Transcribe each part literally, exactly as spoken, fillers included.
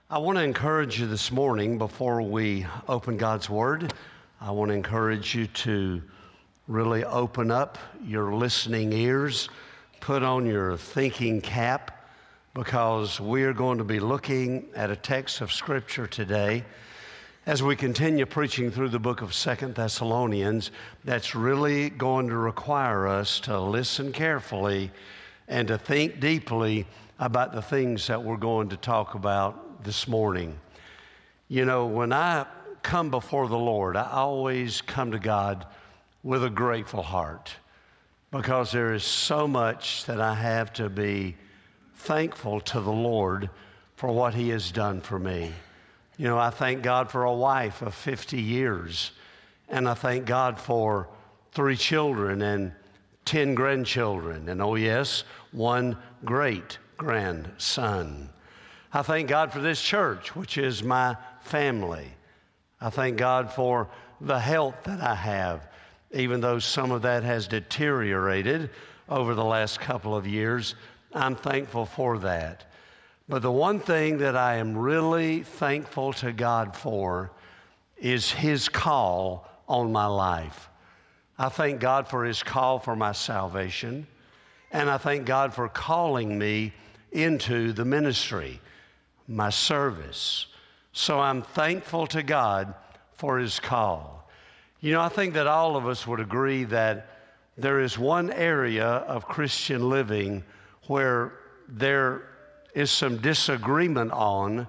I want to encourage you this morning before we open God's Word. I want to encourage you to really open up your listening ears, put on your thinking cap, because we are going to be looking at a text of Scripture today as we continue preaching through the book of Second Thessalonians that's really going to require us to listen carefully and to think deeply about the things that we're going to talk about this morning. You know, when I come before the Lord, I always come to God with a grateful heart because there is so much that I have to be thankful to the Lord for what He has done for me. You know, I thank God for a wife of fifty years, and I thank God for three children and ten grandchildren, and oh yes, one great grandson. I thank God for this church, which is my family. I thank God for the health that I have, even though some of that has deteriorated over the last couple of years. I'm thankful for that. But the one thing that I am really thankful to God for is His call on my life. I thank God for His call for my salvation, and I thank God for calling me into the ministry, my service. So I'm thankful to God for His call. You know, I think that all of us would agree that there is one area of Christian living where there is some disagreement on,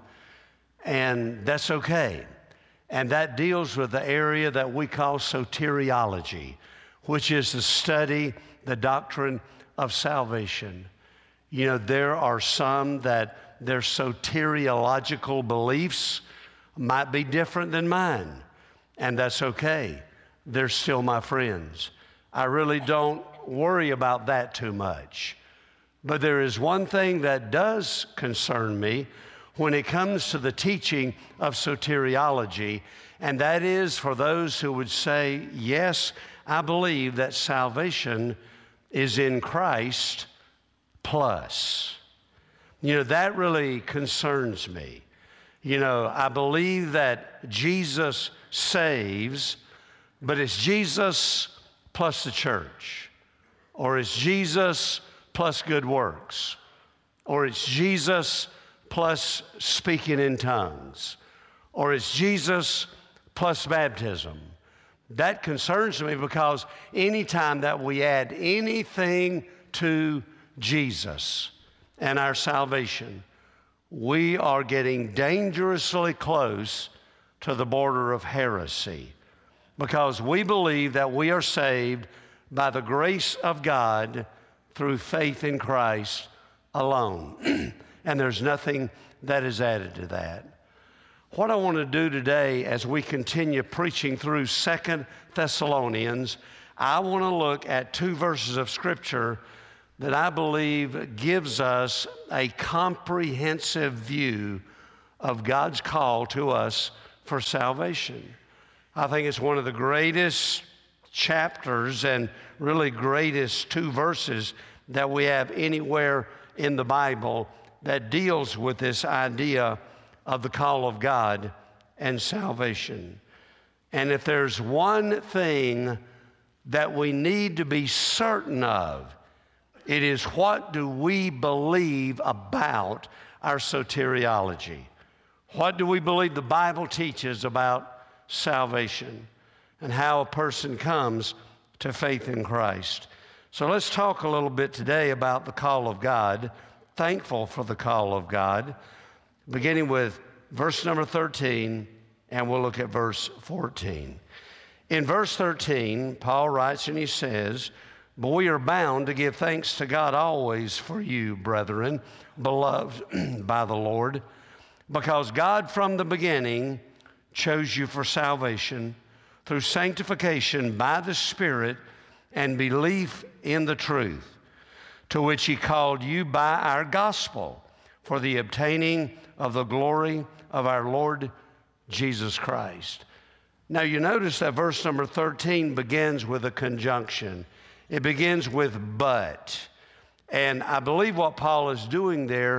and that's okay. And that deals with the area that we call soteriology, which is the study, the doctrine of salvation. You know, there are some that their soteriological beliefs might be different than mine, and that's okay. They're still my friends. I really don't worry about that too much. But there is one thing that does concern me when it comes to the teaching of soteriology, and that is for those who would say, yes, I believe that salvation is in Christ plus. You know, that really concerns me. You know, I believe that Jesus saves, but it's Jesus plus the church, or it's Jesus plus good works, or it's Jesus plus speaking in tongues, or it's Jesus plus baptism. That concerns me because anytime that we add anything to Jesus and our salvation, we are getting dangerously close to the border of heresy, because we believe that we are saved by the grace of God through faith in Christ alone. And there's nothing that is added to that. What I want to do today as we continue preaching through Second Thessalonians, I want to look at two verses of Scripture that I believe gives us a comprehensive view of God's call to us for salvation. I think it's one of the greatest chapters and really greatest two verses that we have anywhere in the Bible that deals with this idea of the call of God and salvation. And if there's one thing that we need to be certain of, it is, what do we believe about our soteriology? What do we believe the Bible teaches about salvation and how a person comes to faith in Christ? So let's talk a little bit today about the call of God, thankful for the call of God, beginning with verse number thirteen, and we'll look at verse fourteen. In verse thirteen, Paul writes and he says, "But we are bound to give thanks to God always for you, brethren, beloved by the Lord, because God from the beginning chose you for salvation through sanctification by the Spirit and belief in the truth, to which He called you by our gospel for the obtaining of the glory of our Lord Jesus Christ." Now you notice that verse number thirteen begins with a conjunction. It begins with but. And I believe what Paul is doing there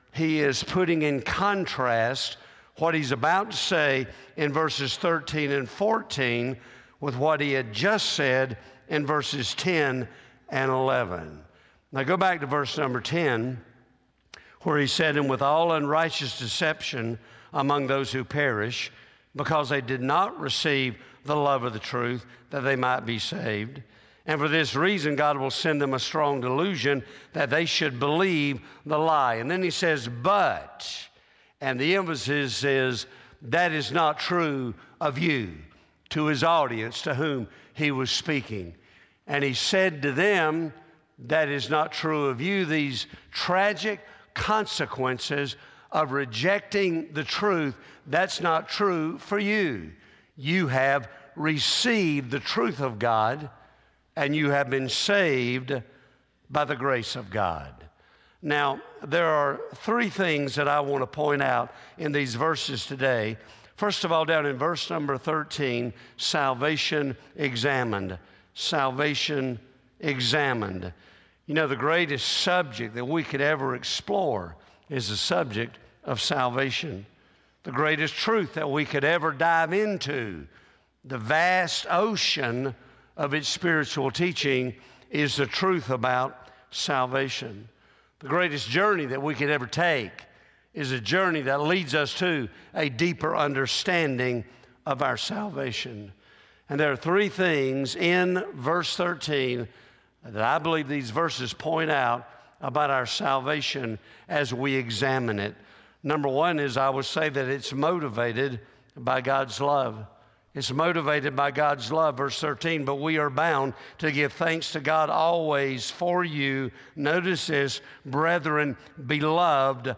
he is putting in contrast what he's about to say in verses thirteen and fourteen with what he had just said in verses ten and eleven. Now go back to verse number ten, where he said, "And with all unrighteous deception among those who perish, because they did not receive the love of the truth, that they might be saved. And for this reason, God will send them a strong delusion, that they should believe the lie." And then he says, "But," and the emphasis is, that is not true of you, to his audience to whom he was speaking. "And he said to them, that is not true of you," these tragic consequences of rejecting the truth. That's not true for you. You have received the truth of God, and you have been saved by the grace of God. Now, there are three things that I want to point out in these verses today. First of all, down in verse number thirteen, salvation examined. Salvation examined. You know, the greatest subject that we could ever explore is the subject of salvation. The greatest truth that we could ever dive into, the vast ocean of its spiritual teaching, is the truth about salvation. The greatest journey that we could ever take is a journey that leads us to a deeper understanding of our salvation. And there are three things in verse thirteen that I believe these verses point out about our salvation as we examine it. Number one is, I would say that it's motivated by God's love. It's motivated by God's love. Verse thirteen, "But we are bound to give thanks to God always for you." Notice this, "brethren, beloved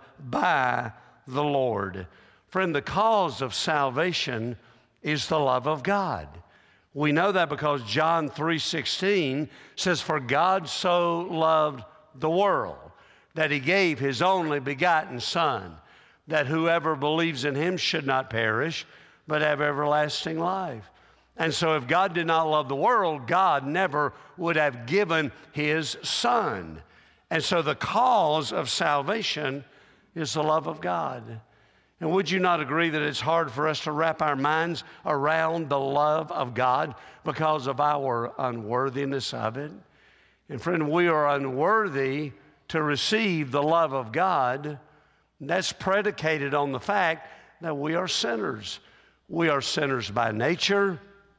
by the Lord." Friend, the cause of salvation is the love of God. We know that because John three sixteen says, "For God so loved the world that he gave his only begotten Son, that whoever believes in him should not perish, but have everlasting life." And so if God did not love the world, God never would have given his Son. And so the cause of salvation is the love of God. And would you not agree that it's hard for us to wrap our minds around the love of God because of our unworthiness of it? And friend, we are unworthy to receive the love of God. That's predicated on the fact that we are sinners. We are sinners by nature,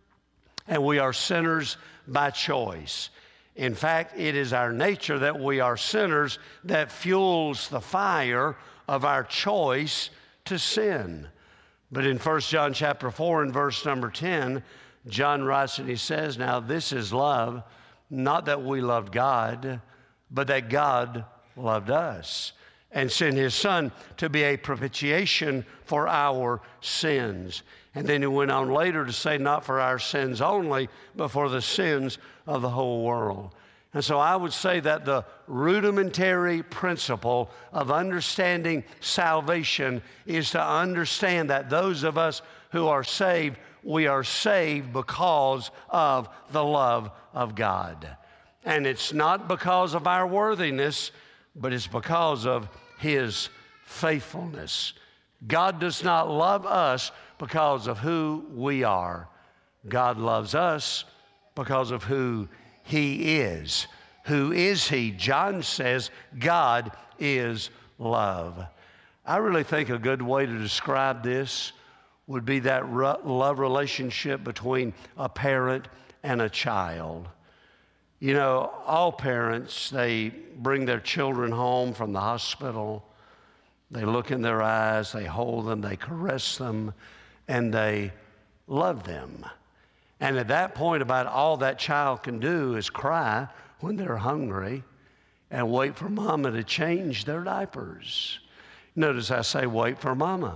and we are sinners by choice. In fact, it is our nature that we are sinners that fuels the fire of our choice to sin. But in First John chapter four and verse number ten, John writes and he says, "Now this is love, not that we loved God, but that God loved us and sent his Son to be a propitiation for our sins." And then he went on later to say, not for our sins only, but for the sins of the whole world. And so I would say that the rudimentary principle of understanding salvation is to understand that those of us who are saved, we are saved because of the love of God. And it's not because of our worthiness, but it's because of his faithfulness. God does not love us because of who we are. God loves us because of who he is. Who is he? John says God is love. I really think a good way to describe this would be that love relationship between a parent and a child. You know, all parents, they bring their children home from the hospital. They look in their eyes, they hold them, they caress them, and they love them. And at that point, about all that child can do is cry when they're hungry and wait for mama to change their diapers. Notice I say wait for mama.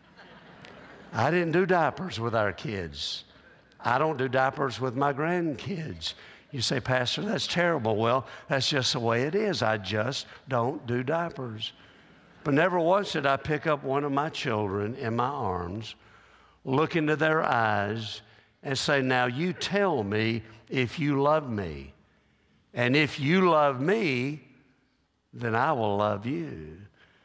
I didn't do diapers with our kids. I don't do diapers with my grandkids. You say, "Pastor, that's terrible." Well, that's just the way it is. I just don't do diapers. But never once did I pick up one of my children in my arms, look into their eyes, and say, "Now you tell me if you love me. And if you love me, then I will love you."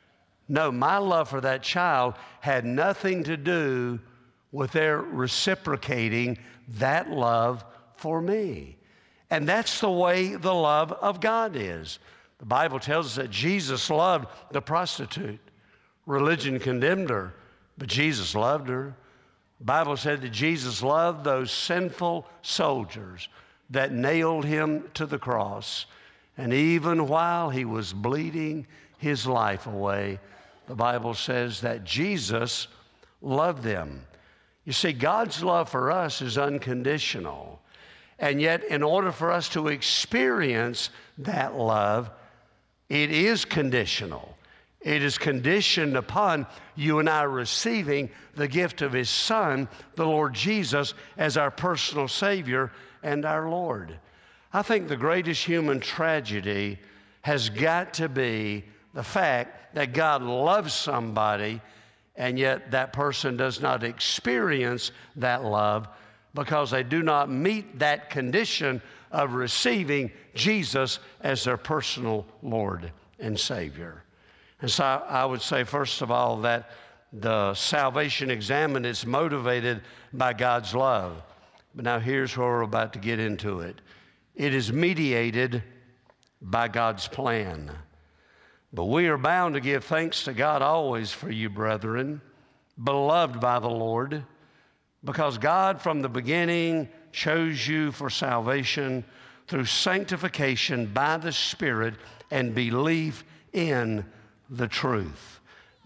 No, my love for that child had nothing to do with their reciprocating that love for me. And that's the way the love of God is. The Bible tells us that Jesus loved the prostitute. Religion condemned her, but Jesus loved her. The Bible said that Jesus loved those sinful soldiers that nailed him to the cross. And even while he was bleeding his life away, the Bible says that Jesus loved them. You see, God's love for us is unconditional. And yet, in order for us to experience that love, it is conditional. It is conditioned upon you and I receiving the gift of His Son, the Lord Jesus, as our personal Savior and our Lord. I think the greatest human tragedy has got to be the fact that God loves somebody and yet that person does not experience that love because they do not meet that condition of receiving Jesus as their personal Lord and Savior. And so I would say, first of all, that the salvation examined is motivated by God's love. But now here's where we're about to get into it. It is mediated by God's plan. But we are bound to give thanks to God always for you, brethren, beloved by the Lord, because God from the beginning chose you for salvation through sanctification by the Spirit and belief in the truth,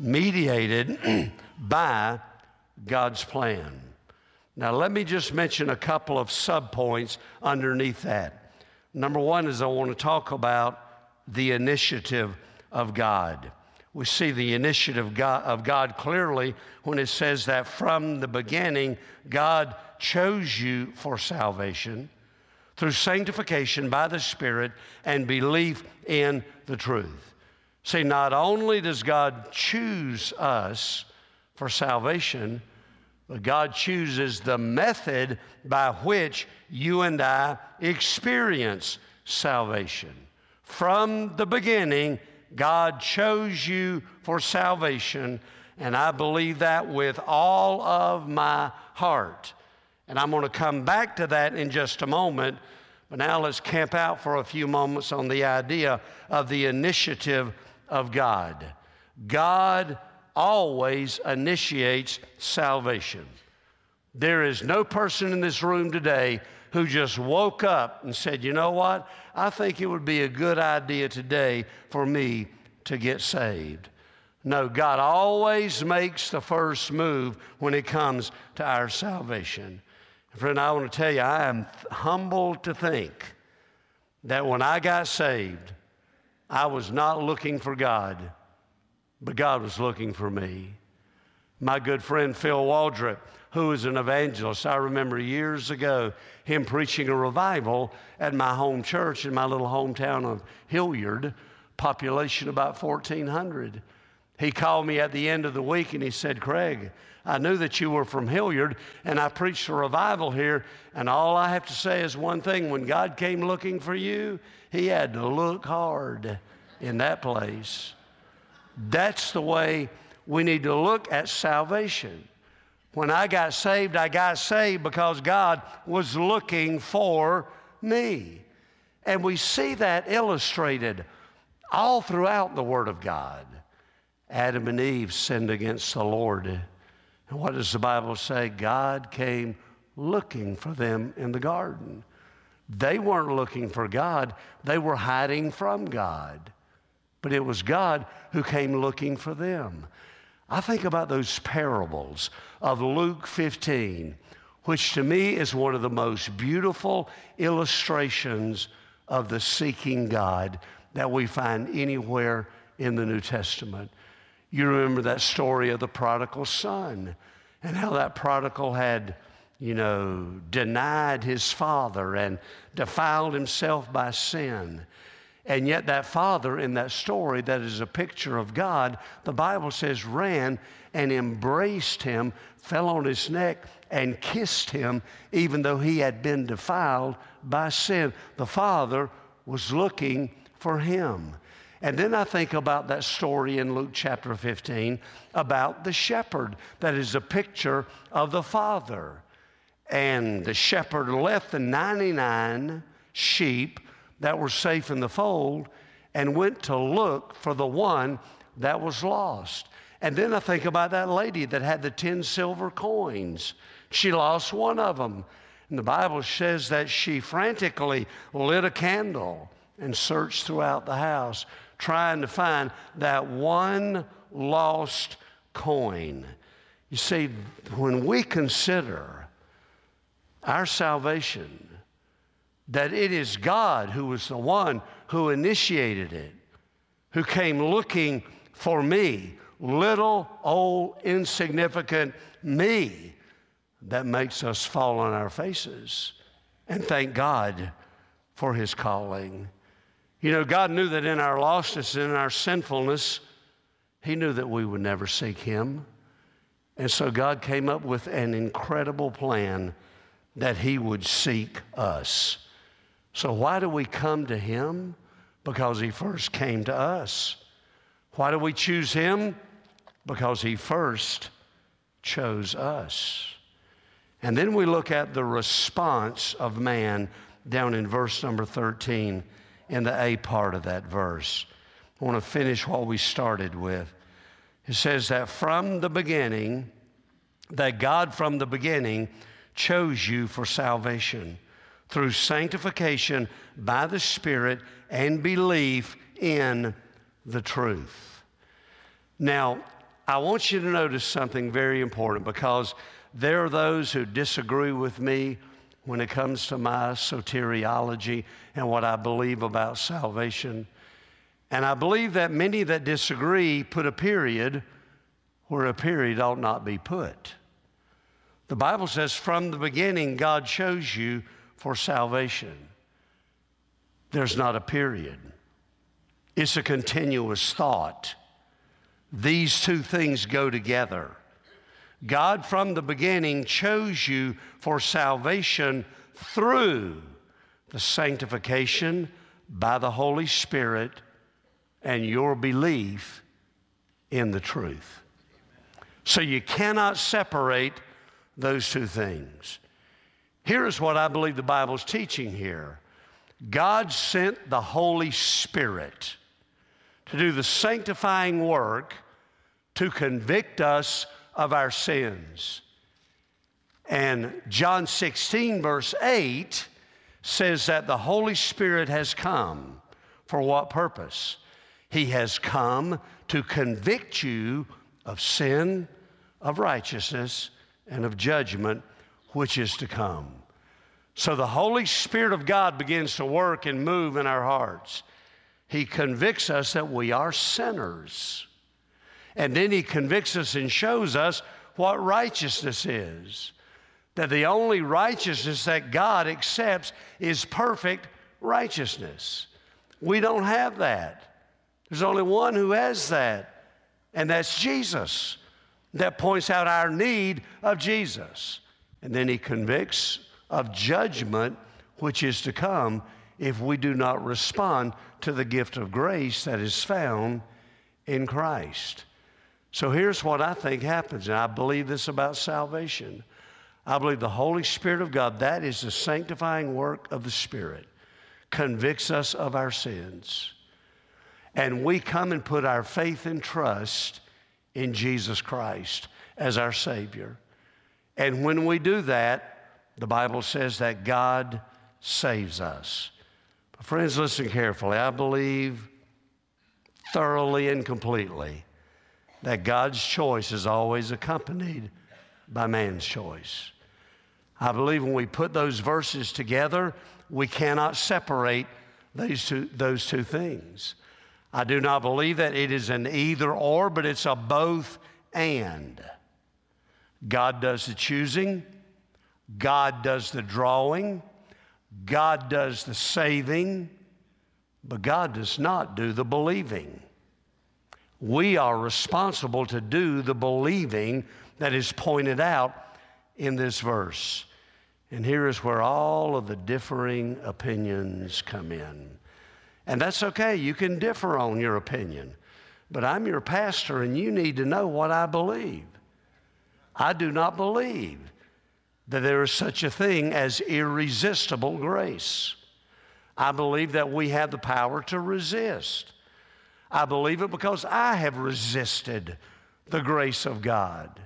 mediated by God's plan. Now, let me just mention a couple of subpoints underneath that. Number one is I want to talk about the initiative of God. We see the initiative of God clearly when it says that from the beginning, God chose you for salvation through sanctification by the Spirit and belief in the truth. See, not only does God choose us for salvation, but God chooses the method by which you and I experience salvation. From the beginning, God chose you for salvation, and I believe that with all of my heart. And I'm going to come back to that in just a moment, but now let's camp out for a few moments on the idea of the initiative of God. God always initiates salvation. There is no person in this room today who just woke up and said, you know what, I think it would be a good idea today for me to get saved. No, God always makes the first move when it comes to our salvation. Friend, I want to tell you, I am humbled to think that when I got saved, I was not looking for God, but God was looking for me. My good friend Phil Waldrop, who is an evangelist, I remember years ago him preaching a revival at my home church in my little hometown of Hilliard, population about fourteen hundred. He called me at the end of the week and he said, Craig, I knew that you were from Hilliard and I preached a revival here, and all I have to say is one thing: when God came looking for you, He had to look hard in that place. That's the way we need to look at salvation. When I got saved, I got saved because God was looking for me. And we see that illustrated all throughout the Word of God. Adam and Eve sinned against the Lord. And what does the Bible say? God came looking for them in the garden. They weren't looking for God. They were hiding from God. But it was God who came looking for them. I think about those parables of Luke fifteen, which to me is one of the most beautiful illustrations of the seeking God that we find anywhere in the New Testament. You remember that story of the prodigal son and how that prodigal had, you know, denied his father and defiled himself by sin. And yet that father in that story that is a picture of God, the Bible says, ran and embraced him, fell on his neck and kissed him, even though he had been defiled by sin. The father was looking for him. And then I think about that story in Luke chapter fifteen about the shepherd that is a picture of the Father. And the shepherd left the ninety-nine sheep that were safe in the fold and went to look for the one that was lost. And then I think about that lady that had the ten silver coins. She lost one of them. And the Bible says that she frantically lit a candle and searched throughout the house, trying to find that one lost coin. You see, when we consider our salvation, that it is God who was the one who initiated it, who came looking for me, little, old, insignificant me, that makes us fall on our faces and thank God for His calling. You know, God knew that in our lostness and in our sinfulness, He knew that we would never seek Him. And so God came up with an incredible plan that He would seek us. So why do we come to Him? Because He first came to us. Why do we choose Him? Because He first chose us. And then we look at the response of man down in verse number thirteen, in the A part of that verse. I want to finish what we started with. It says that from the beginning, that God from the beginning chose you for salvation through sanctification by the Spirit and belief in the truth. Now, I want you to notice something very important, because there are those who disagree with me when it comes to my soteriology and what I believe about salvation. And I believe that many that disagree put a period where a period ought not be put. The Bible says from the beginning God chose you for salvation. There's not a period. It's a continuous thought. These two things go together. God from the beginning chose you for salvation through the sanctification by the Holy Spirit and your belief in the truth. So you cannot separate those two things. Here's what I believe the Bible's teaching here. God sent the Holy Spirit to do the sanctifying work to convict us of our sins. And John sixteen, verse eight, says that the Holy Spirit has come. For what purpose? He has come to convict you of sin, of righteousness, and of judgment, which is to come. So the Holy Spirit of God begins to work and move in our hearts. He convicts us that we are sinners. And then He convicts us and shows us what righteousness is. That the only righteousness that God accepts is perfect righteousness. We don't have that. There's only one who has that, and that's Jesus. That points out our need of Jesus. And then He convicts of judgment, which is to come if we do not respond to the gift of grace that is found in Christ. So here's what I think happens, and I believe this about salvation. I believe the Holy Spirit of God, that is the sanctifying work of the Spirit, convicts us of our sins. And we come and put our faith and trust in Jesus Christ as our Savior. And when we do that, the Bible says that God saves us. But friends, listen carefully. I believe thoroughly and completely that God's choice is always accompanied by man's choice. I believe when we put those verses together, we cannot separate those two, those two things. I do not believe that it is an either or, but it's a both and. God does the choosing, God does the drawing, God does the saving, but God does not do the believing. We are responsible to do the believing that is pointed out in this verse. And here is where all of the differing opinions come in. And that's okay. You can differ on your opinion. But I'm your pastor, and you need to know what I believe. I do not believe that there is such a thing as irresistible grace. I believe that we have the power to resist. I believe it because I have resisted the grace of God.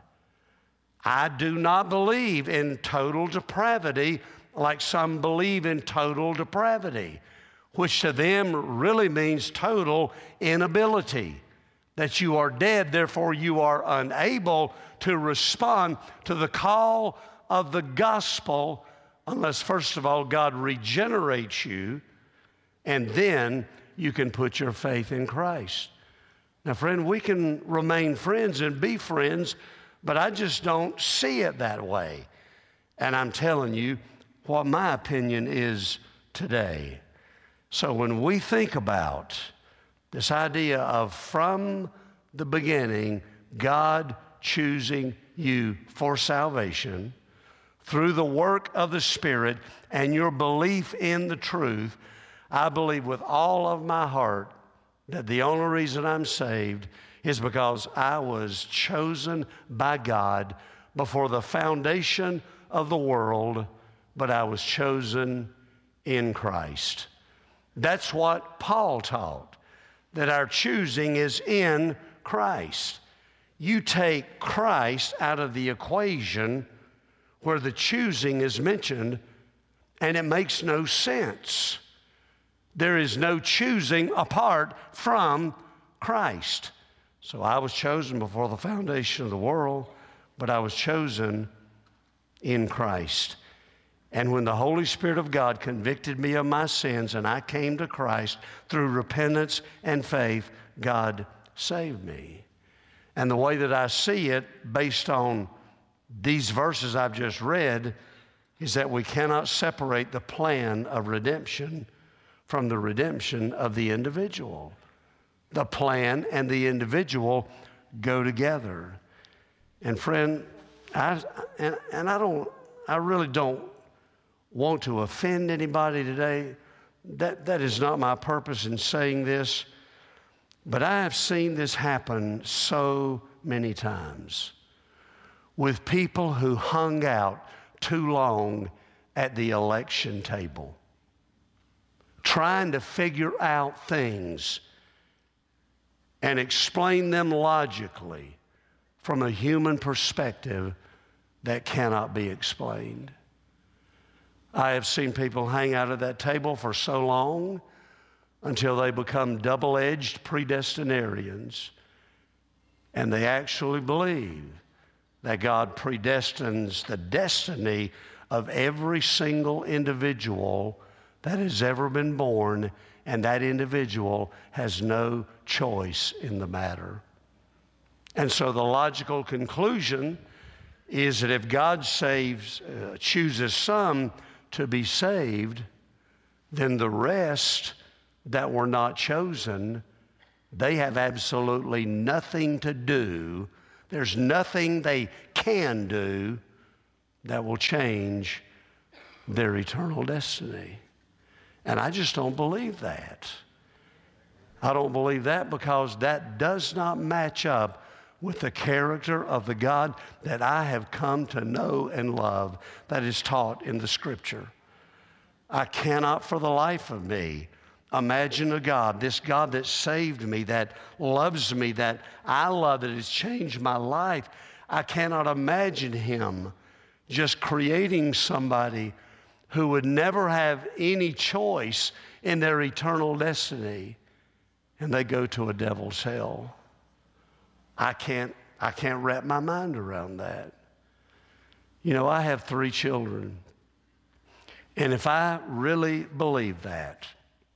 I do not believe in total depravity like some believe in total depravity, which to them really means total inability, that you are dead, therefore you are unable to respond to the call of the gospel unless, first of all, God regenerates you, and then you can put your faith in Christ. Now, friend, we can remain friends and be friends, but I just don't see it that way. And I'm telling you what my opinion is today. So when we think about this idea of from the beginning, God choosing you for salvation through the work of the Spirit and your belief in the truth, I believe with all of my heart that the only reason I'm saved is because I was chosen by God before the foundation of the world, but I was chosen in Christ. That's what Paul taught, that our choosing is in Christ. You take Christ out of the equation where the choosing is mentioned, and it makes no sense. There is no choosing apart from Christ. So I was chosen before the foundation of the world, but I was chosen in Christ. And when the Holy Spirit of God convicted me of my sins and I came to Christ through repentance and faith, God saved me. And the way that I see it, based on these verses I've just read, is that we cannot separate the plan of redemption from the redemption of the individual. The plan and the individual go together. And friend, I, and, and I don't, I really don't want to offend anybody today. That, that is not my purpose in saying this. But I have seen this happen so many times with people who hung out too long at the election table, trying to figure out things and explain them logically from a human perspective that cannot be explained. I have seen people hang out at that table for so long until they become double-edged predestinarians, and they actually believe that God predestines the destiny of every single individual that has ever been born, and that individual has no choice in the matter. And so the logical conclusion is that if God saves, uh, chooses some to be saved, then the rest that were not chosen, they have absolutely nothing to do. There's nothing they can do that will change their eternal destiny. And I just don't believe that. I don't believe that because that does not match up with the character of the God that I have come to know and love, that is taught in the Scripture. I cannot for the life of me imagine a God, this God that saved me, that loves me, that I love, that has changed my life. I cannot imagine Him just creating somebody who would never have any choice in their eternal destiny, and they go to a devil's hell. I can't, I can't wrap my mind around that. You know, I have three children, and if I really believe that,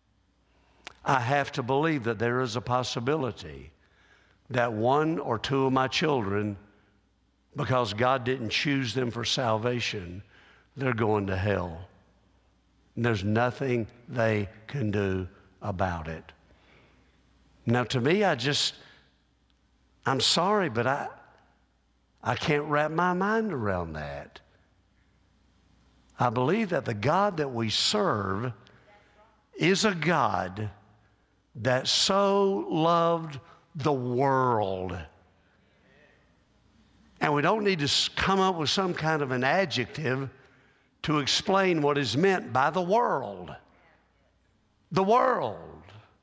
I have to believe that there is a possibility that one or two of my children, because God didn't choose them for salvation, they're going to hell. And there's nothing they can do about it. Now, to me, I just, I'm sorry, but I, I can't wrap my mind around that. I believe that the God that we serve is a God that so loved the world. And we don't need to come up with some kind of an adjective to explain what is meant by the world. The world.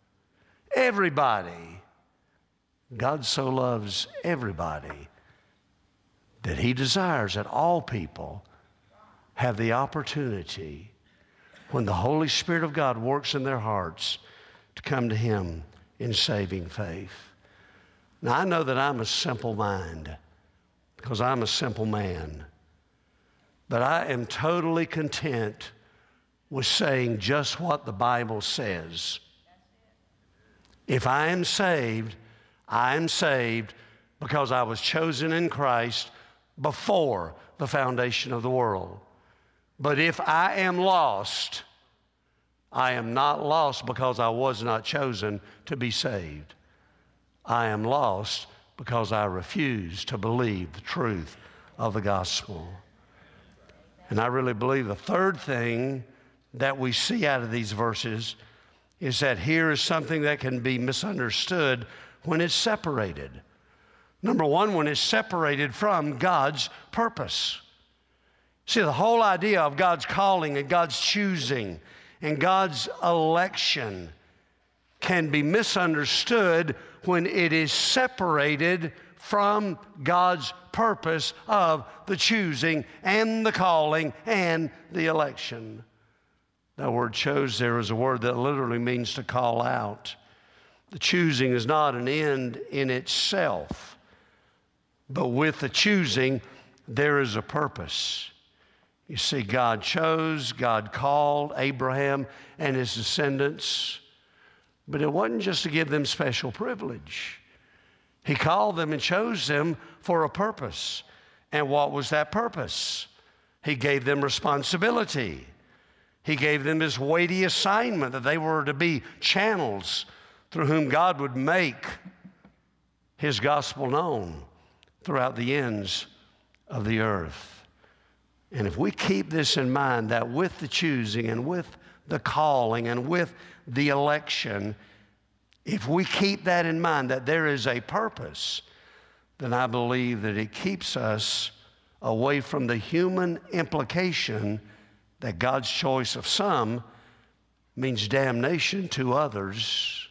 Everybody. God so loves everybody that He desires that all people have the opportunity, when the Holy Spirit of God works in their hearts, to come to Him in saving faith. Now, I know that I'm a simple mind because I'm a simple man, but I am totally content with saying just what the Bible says. If I am saved, I am saved because I was chosen in Christ before the foundation of the world. But if I am lost, I am not lost because I was not chosen to be saved. I am lost because I refuse to believe the truth of the gospel. And I really believe the third thing that we see out of these verses is that here is something that can be misunderstood when it's separated. Number one, when it's separated from God's purpose. See, the whole idea of God's calling and God's choosing and God's election can be misunderstood when it is separated from God's purpose of the choosing and the calling and the election. That word chose there is a word that literally means to call out. The choosing is not an end in itself, but with the choosing, there is a purpose. You see, God chose, God called Abraham and his descendants, but it wasn't just to give them special privilege. He called them and chose them for a purpose. And what was that purpose? He gave them responsibility. He gave them His weighty assignment that they were to be channels through whom God would make His gospel known throughout the ends of the earth. And if we keep this in mind, that with the choosing and with the calling and with the election, if we keep that in mind, that there is a purpose, then I believe that it keeps us away from the human implication that God's choice of some means damnation to others,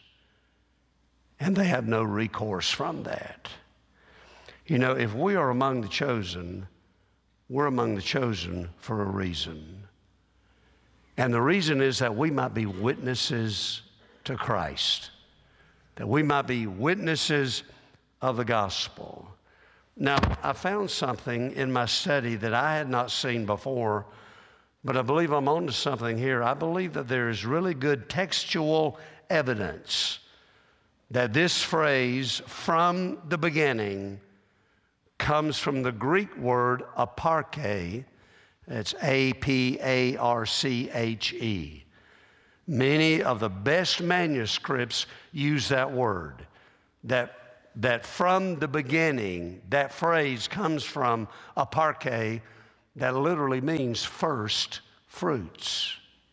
and they have no recourse from that. You know, if we are among the chosen, we're among the chosen for a reason. And the reason is that we might be witnesses to Christ, that we might be witnesses of the gospel. Now, I found something in my study that I had not seen before, but I believe I'm onto something here. I believe that there is really good textual evidence that this phrase, from the beginning, comes from the Greek word aparche. It's A P A R C H E. Many of the best manuscripts use that word, that, that from the beginning, that phrase comes from aparche, that literally means first fruits.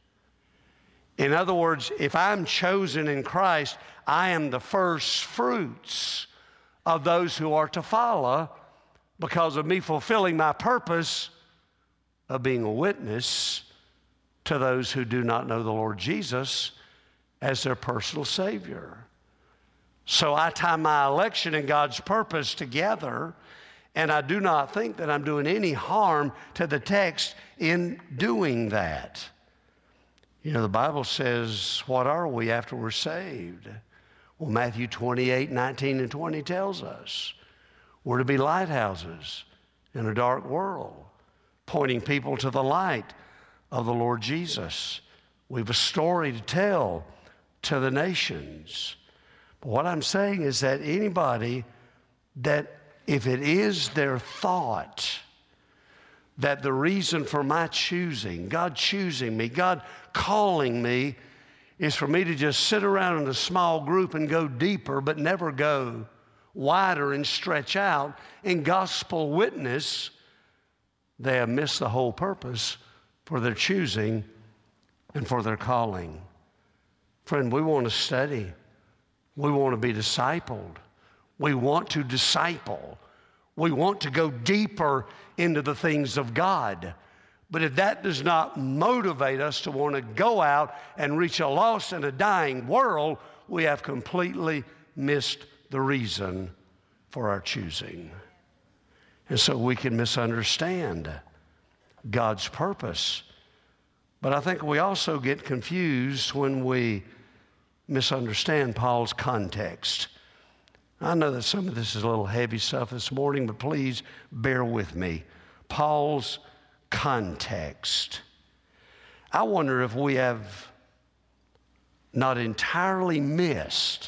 In other words, if I'm chosen in Christ, I am the first fruits of those who are to follow because of me fulfilling my purpose of being a witness to those who do not know the Lord Jesus as their personal Savior. So I tie my election and God's purpose together, and I do not think that I'm doing any harm to the text in doing that. You know, the Bible says, what are we after we're saved? Well, Matthew twenty-eight, nineteen and twenty tells us we're to be lighthouses in a dark world, pointing people to the light of the Lord Jesus. We have a story to tell to the nations. But what I'm saying is that anybody that, if it is their thought that the reason for my choosing, God choosing me, God calling me, is for me to just sit around in a small group and go deeper, but never go wider and stretch out in gospel witness, they have missed the whole purpose for their choosing and for their calling. Friend, we want to study We want to be discipled. We want to disciple. We want to go deeper into the things of God. But if that does not motivate us to want to go out and reach a lost and a dying world, we have completely missed the reason for our choosing. And so we can misunderstand God's purpose. But I think we also get confused when we misunderstand Paul's context. I know that some of this is a little heavy stuff this morning, but please bear with me. Paul's context. I wonder if we have not entirely missed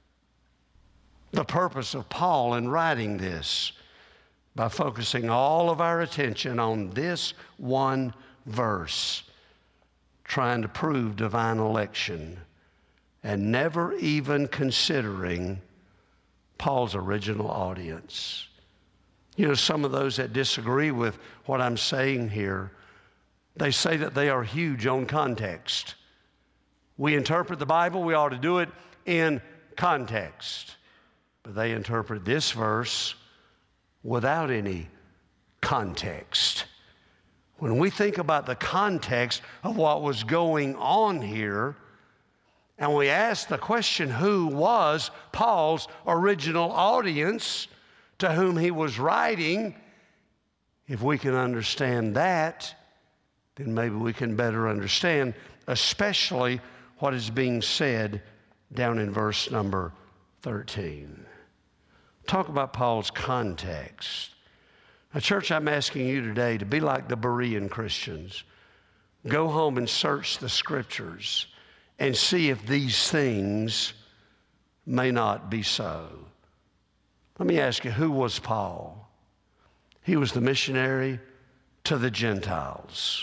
the purpose of Paul in writing this by focusing all of our attention on this one verse, trying to prove divine election, and never even considering Paul's original audience. You know, some of those that disagree with what I'm saying here, they say that they are huge on context. We interpret the Bible, we ought to do it in context. But they interpret this verse without any context. When we think about the context of what was going on here, and we ask the question, who was Paul's original audience to whom he was writing? If we can understand that, then maybe we can better understand, especially what is being said down in verse number thirteen. Talk about Paul's context. Now, church, I'm asking you today to be like the Berean Christians. Go home and search the Scriptures and see if these things may not be so. Let me ask you, who was Paul? He was the missionary to the Gentiles.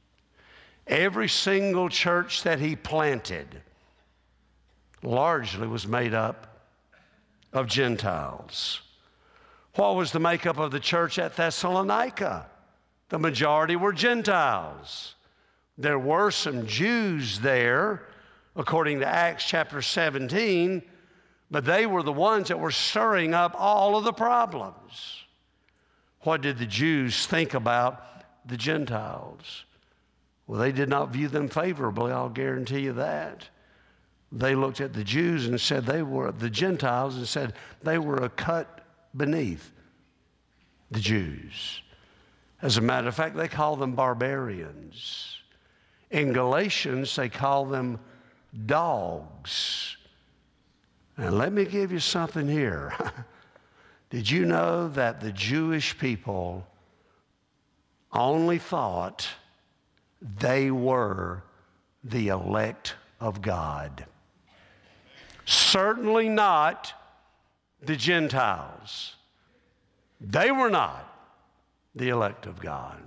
Every single church that he planted largely was made up of Gentiles. What was the makeup of the church at Thessalonica? The majority were Gentiles. There were some Jews there, according to Acts chapter seventeen, but they were the ones that were stirring up all of the problems. What did the Jews think about the Gentiles? Well, they did not view them favorably, I'll guarantee you that. They looked at the Jews and said they were, the Gentiles, and said they were a cut beneath the Jews. As a matter of fact, they call them barbarians. In Galatians, they call them dogs. And let me give you something here. Did you know that the Jewish people only thought they were the elect of God? Certainly not the Gentiles. They were not the elect of God.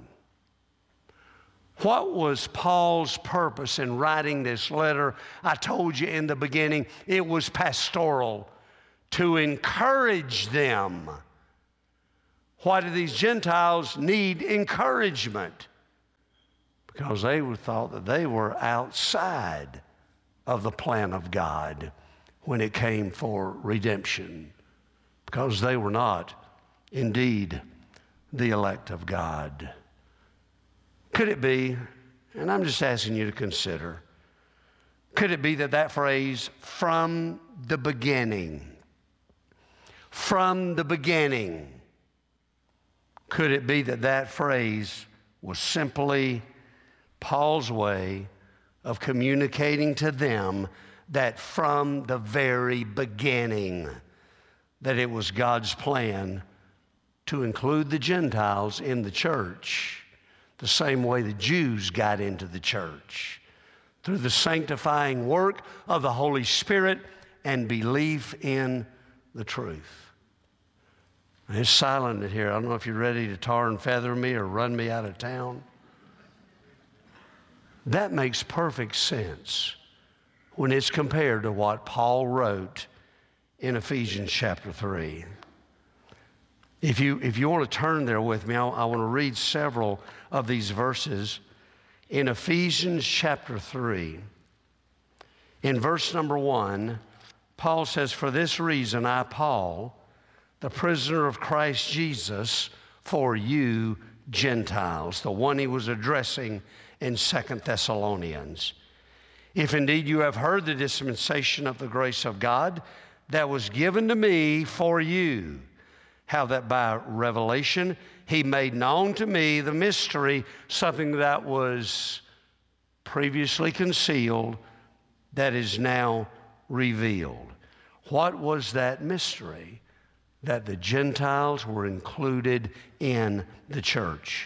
What was Paul's purpose in writing this letter? I told you in the beginning, it was pastoral, to encourage them. Why do these Gentiles need encouragement? Because they thought that they were outside of the plan of God when it came for redemption, because they were not indeed the elect of God. Could it be, and I'm just asking you to consider, could it be that that phrase, from the beginning, from the beginning, could it be that that phrase was simply Paul's way of communicating to them that from the very beginning, that it was God's plan to include the Gentiles in the church the same way the Jews got into the church, through the sanctifying work of the Holy Spirit and belief in the truth. It's silent in here. I don't know if you're ready to tar and feather me or run me out of town. That makes perfect sense when it's compared to what Paul wrote in Ephesians chapter three. If you, if you want to turn there with me, I, I want to read several of these verses. In Ephesians chapter three, in verse number one, Paul says, "For this reason I, Paul, the prisoner of Christ Jesus, for you Gentiles," the one he was addressing in Second Thessalonians. "If indeed you have heard the dispensation of the grace of God that was given to me for you, how that by revelation he made known to me the mystery, something that was previously concealed, that is now revealed." What was that mystery? That the Gentiles were included in the church.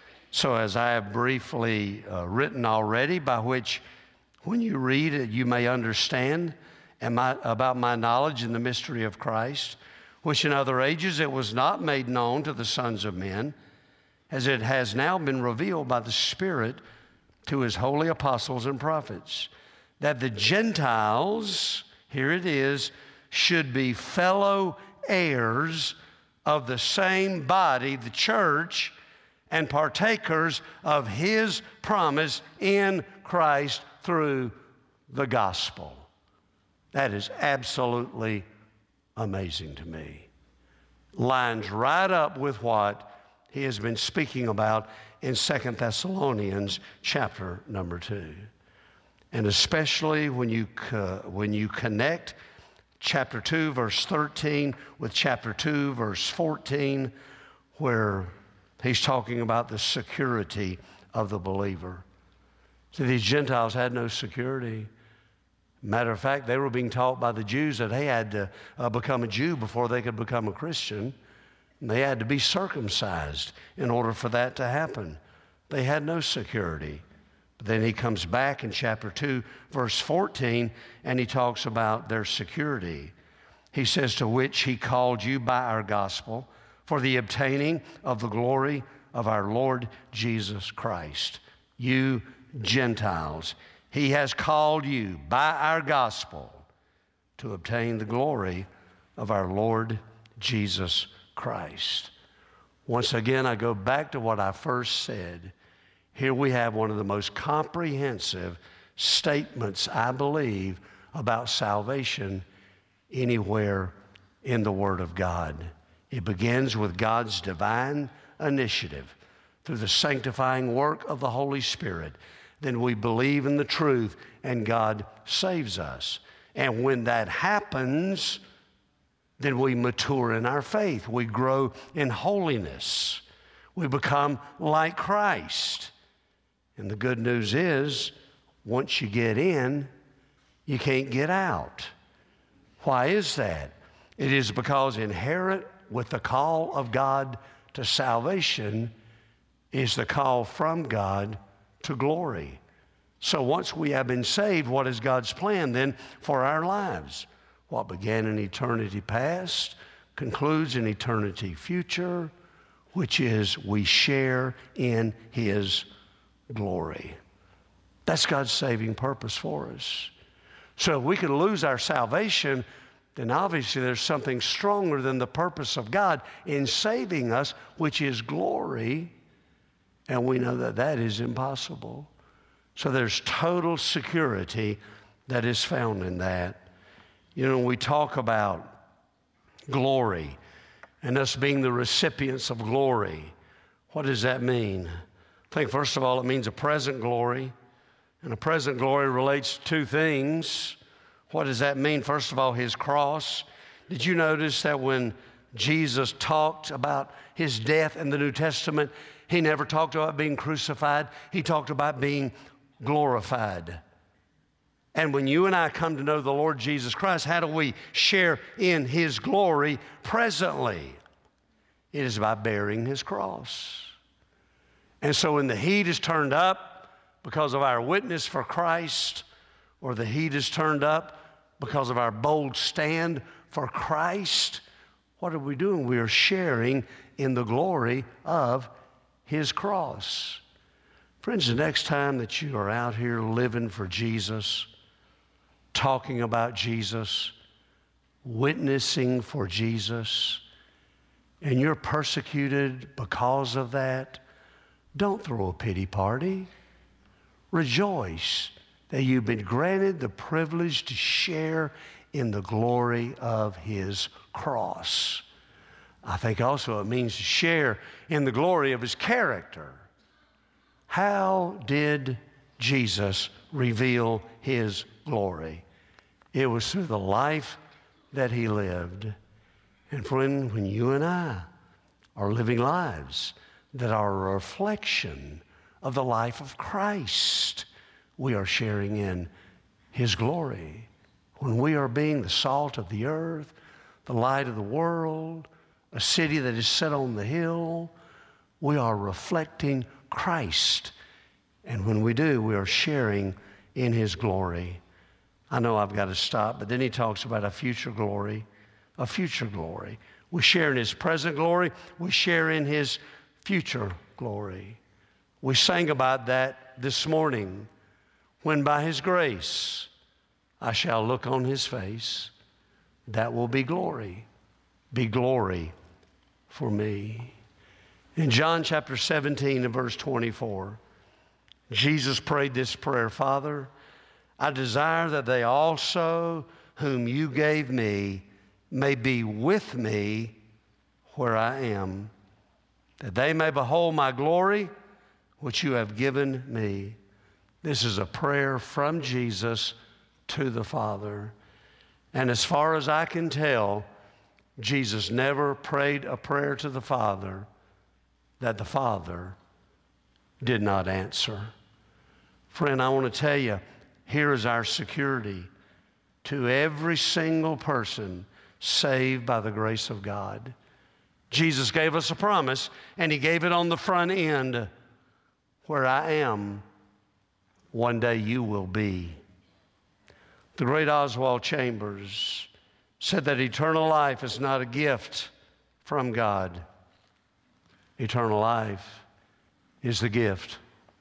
So as I have briefly uh, written already, by which when you read it, you may understand and my, about my knowledge in the mystery of Christ, which in other ages it was not made known to the sons of men, as it has now been revealed by the Spirit to his holy apostles and prophets, that the Gentiles, here it is, should be fellow heirs of the same body, the church, and partakers of his promise in Christ through the gospel. That is absolutely amazing to me. Lines right up with what he has been speaking about in Second Thessalonians chapter number two. And especially when you, co- when you connect chapter two, verse thirteen with chapter two, verse fourteen, where he's talking about the security of the believer. See, these Gentiles had no security. Matter of fact, they were being taught by the Jews that they had to uh, become a Jew before they could become a Christian. And they had to be circumcised in order for that to happen. They had no security. But then he comes back in chapter two, verse fourteen, and he talks about their security. He says, "To which he called you by our gospel for the obtaining of the glory of our Lord Jesus Christ." You Gentiles, he has called you by our gospel to obtain the glory of our Lord Jesus Christ. Once again, I go back to what I first said. Here we have one of the most comprehensive statements, I believe, about salvation anywhere in the Word of God. It begins with God's divine initiative through the sanctifying work of the Holy Spirit. Then we believe in the truth and God saves us. And when that happens, then we mature in our faith. We grow in holiness. We become like Christ. And the good news is, once you get in, you can't get out. Why is that? It is because inherent with the call of God to salvation is the call from God to glory. So once we have been saved, what is God's plan then for our lives? What began in eternity past concludes in eternity future, which is we share in his glory. That's God's saving purpose for us. So if we could lose our salvation, then obviously there's something stronger than the purpose of God in saving us, which is glory. And we know that that is impossible. So there's total security that is found in that. You know, we talk about glory and us being the recipients of glory. What does that mean? I think, first of all, it means a present glory. And a present glory relates to two things. What does that mean? First of all, his cross. Did you notice that when Jesus talked about his death in the New Testament, he never talked about being crucified. He talked about being glorified. And when you and I come to know the Lord Jesus Christ, how do we share in his glory presently? It is by bearing his cross. And so when the heat is turned up because of our witness for Christ, or the heat is turned up because of our bold stand for Christ, what are we doing? We are sharing in the glory of his cross. Friends, the next time that you are out here living for Jesus, talking about Jesus, witnessing for Jesus, and you're persecuted because of that, don't throw a pity party. Rejoice that you've been granted the privilege to share in the glory of his cross. I think also it means to share in the glory of his character. How did Jesus reveal his glory? It was through the life that he lived. And friend, when you and I are living lives that are a reflection of the life of Christ, we are sharing in his glory. When we are being the salt of the earth, the light of the world, a city that is set on the hill, we are reflecting Christ. And when we do, we are sharing in his glory. I know I've got to stop, but then he talks about a future glory, a future glory. We share in his present glory. We share in his future glory. We sang about that this morning, when by his grace I shall look on his face. That will be glory, be glory for me. In John chapter seventeen and verse twenty-four, Jesus prayed this prayer: Father, I desire that they also whom you gave me may be with me where I am, that they may behold my glory, which you have given me. This is a prayer from Jesus to the Father. And as far as I can tell, Jesus never prayed a prayer to the Father that the Father did not answer. Friend, I want to tell you, here is our security to every single person saved by the grace of God. Jesus gave us a promise, and he gave it on the front end. Where I am, one day you will be. The great Oswald Chambers said that eternal life is not a gift from God. Eternal life is the gift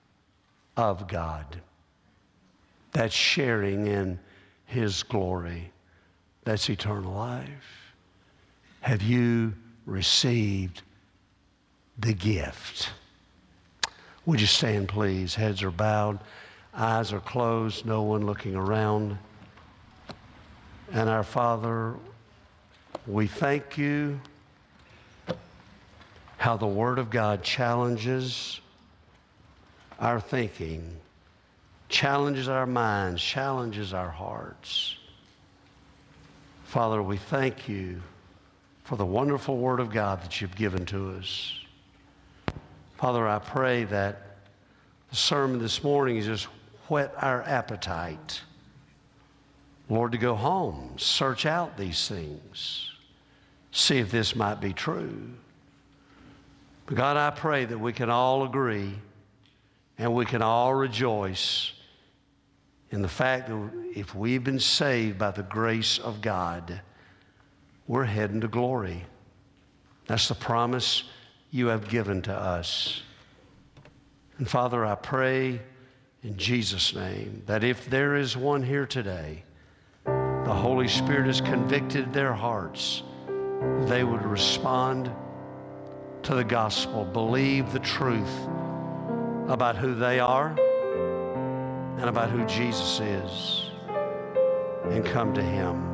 of God. That's sharing in his glory. That's eternal life. Have you received the gift? Would you stand, please? Heads are bowed, eyes are closed, no one looking around. And our Father, we thank you how the Word of God challenges our thinking, challenges our minds, challenges our hearts. Father, we thank you for the wonderful Word of God that you've given to us. Father, I pray that the sermon this morning has just whet our appetite, Lord, to go home, search out these things, see if this might be true. But God, I pray that we can all agree and we can all rejoice in the fact that if we've been saved by the grace of God, we're heading to glory. That's the promise you have given to us. And Father, I pray in Jesus' name that if there is one here today, the Holy Spirit has convicted their hearts, they would respond to the gospel, believe the truth about who they are and about who Jesus is, and come to him.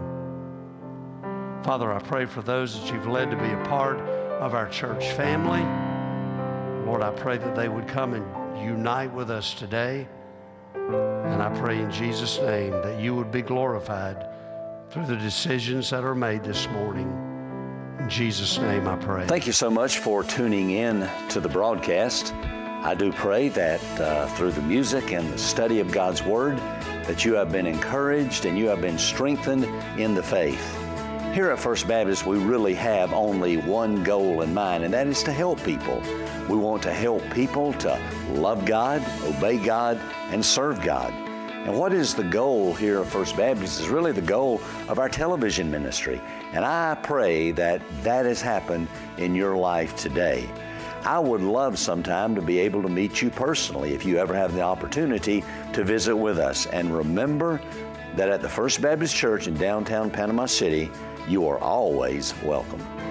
Father, I pray for those that you've led to be a part of our church family. Lord, I pray that they would come and unite with us today. And I pray in Jesus' name that you would be glorified through the decisions that are made this morning. In Jesus' name I pray. Thank you so much for tuning in to the broadcast. I do pray that uh, through the music and the study of God's Word, that you have been encouraged and you have been strengthened in the faith. Here at First Baptist, we really have only one goal in mind, and that is to help people. We want to help people to love God, obey God, and serve God. And what is the goal here at First Baptist is really the goal of our television ministry. And I pray that that has happened in your life today. I would love sometime to be able to meet you personally if you ever have the opportunity to visit with us. And remember that at the First Baptist Church in downtown Panama City, you are always welcome.